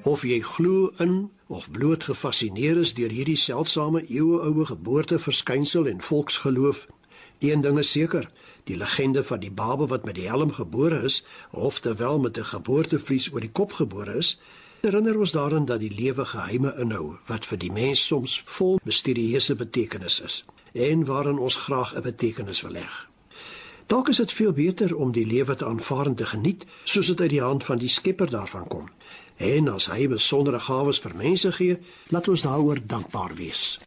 Of jy glo in of bloot gefassineer is deur hierdie seldsame eeueoue geboorteverskynsel en volksgeloof, een ding is seker, die legende van die babe wat met die helm gebore is, of terwyl met 'n geboortevlies oor die kop gebore is, herinner ons daaraan dat die lewe geheime inhou, wat vir die mens soms vol misterieuse betekenis is, en waarin ons graag 'n betekenis wil leg. Dalk is dit veel beter om die lewe te aanvaar en te geniet, soos dit uit die hand van die Skepper daarvan kom. En as hy besondere gawes vir mense gee, laat ons daaroor dankbaar wees.